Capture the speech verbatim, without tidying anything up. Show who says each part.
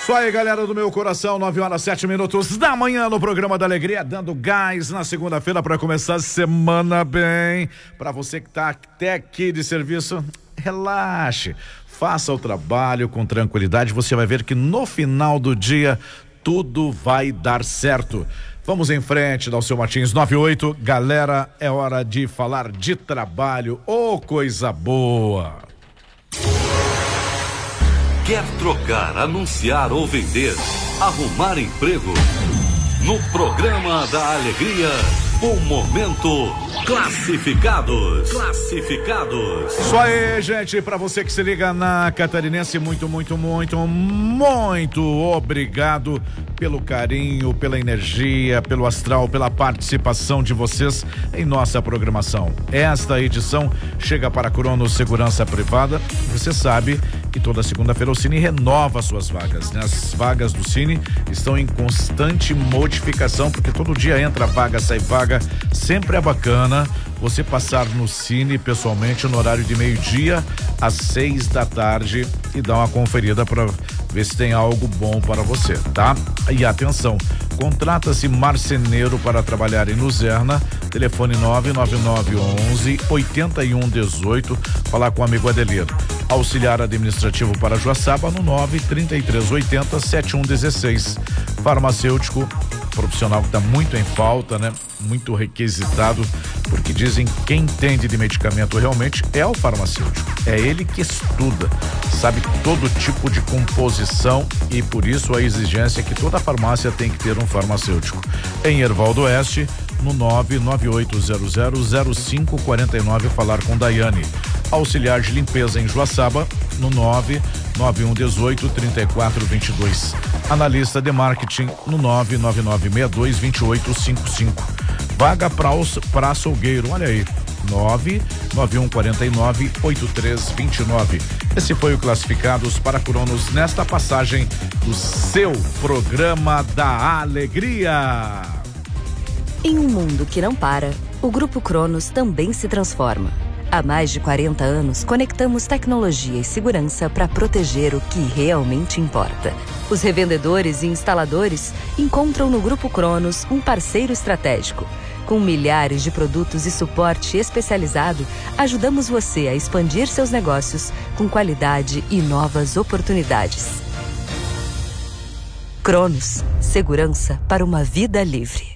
Speaker 1: Isso aí, galera do meu coração, nove horas, sete minutos da manhã no programa da Alegria, dando gás na segunda-feira para começar a semana bem. Para você que tá até aqui de serviço, relaxe, faça o trabalho com tranquilidade, você vai ver que no final do dia tudo vai dar certo. Vamos em frente, Dalceu Martins, nove oito, galera, é hora de falar de trabalho, ô, coisa boa.
Speaker 2: Quer trocar, anunciar ou vender, arrumar emprego? No programa da Alegria, o momento Classificados. Classificados.
Speaker 1: Isso aí, gente, pra você que se liga na Catarinense, muito, muito, muito, muito obrigado pelo carinho, pela energia, pelo astral, pela participação de vocês em nossa programação. Esta edição chega para a Cronos Segurança Privada. Você sabe que toda segunda-feira o Cine renova suas vagas, né? As vagas do Cine estão em constante modificação, porque todo dia entra vaga, sai vaga. Sempre é bacana você passar no Cine pessoalmente no horário de meio-dia às seis da tarde e dar uma conferida para ver se tem algo bom para você, tá? E atenção, contrata-se marceneiro para trabalhar em Luzerna, telefone nove nove nove onze oito um um oito, falar com o amigo Adelino. Auxiliar administrativo para Joaçaba no nove trinta e três oitenta sete um dezesseis. Farmacêutico, profissional que está muito em falta, né? Muito requisitado, porque dizem que quem entende de medicamento realmente é o farmacêutico. É ele que estuda, sabe todo tipo de composição e por isso a exigência é que toda farmácia tem que ter um farmacêutico. Em Herval do Oeste, no nove nove oito zero zero zero cinco quatro nove, falar com Daiane. Auxiliar de limpeza em Joaçaba, no nove nove um um oito três quatro dois dois. Analista de marketing no nove nove nove seis dois dois oito cinco cinco. Vaga para açougueiro, olha aí, nove nove um quatro nove oito três dois nove. Esse foi o Classificados para Cronos nesta passagem do seu programa da Alegria.
Speaker 3: Em um mundo que não para, o Grupo Cronos também se transforma. Há mais de quarenta anos, conectamos tecnologia e segurança para proteger o que realmente importa. Os revendedores e instaladores encontram no Grupo Cronos um parceiro estratégico. Com milhares de produtos e suporte especializado, ajudamos você a expandir seus negócios com qualidade e novas oportunidades. Cronos, segurança para uma vida livre.